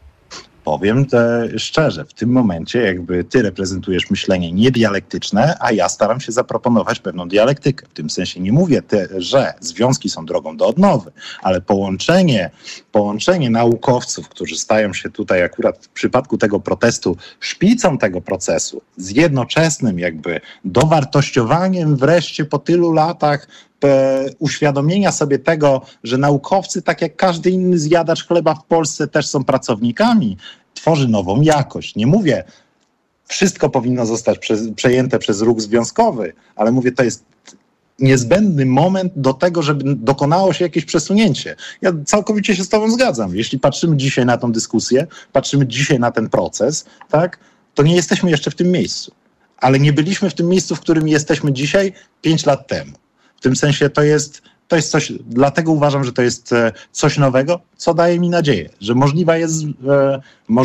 Powiem te szczerze, w tym momencie jakby ty reprezentujesz myślenie niedialektyczne, a ja staram się zaproponować pewną dialektykę. W tym sensie nie mówię, te, że związki są drogą do odnowy, ale połączenie, połączenie naukowców, którzy stają się tutaj akurat w przypadku tego protestu szpicą tego procesu, z jednoczesnym jakby dowartościowaniem wreszcie po tylu latach uświadomienia sobie tego, że naukowcy, tak jak każdy inny zjadacz chleba w Polsce, też są pracownikami, tworzy nową jakość. Nie mówię, wszystko powinno zostać przez, przejęte przez ruch związkowy, ale mówię, to jest niezbędny moment do tego, żeby dokonało się jakieś przesunięcie. Ja całkowicie się z tobą zgadzam. Jeśli patrzymy dzisiaj na tą dyskusję, patrzymy dzisiaj na ten proces, tak, to nie jesteśmy jeszcze w tym miejscu. Ale nie byliśmy w tym miejscu, w którym jesteśmy dzisiaj, pięć lat temu. W tym sensie to jest, to jest coś, dlatego uważam, że to jest coś nowego, co daje mi nadzieję, że możliwa jest, e,